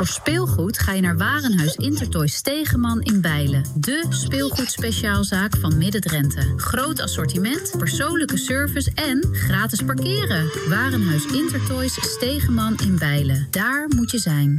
Voor speelgoed ga je naar Warenhuis Intertoys Stegeman in Bijlen. De speelgoedspeciaalzaak van Midden-Drenthe. Groot assortiment, persoonlijke service en gratis parkeren. Warenhuis Intertoys Stegeman in Bijlen. Daar moet je zijn.